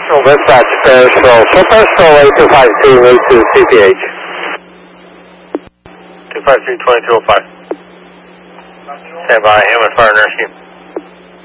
Dispatch, Paris Roll. So Paris Roll 8252, move to CPH. 253-2205. Stand by, Hammond Fire Nursing.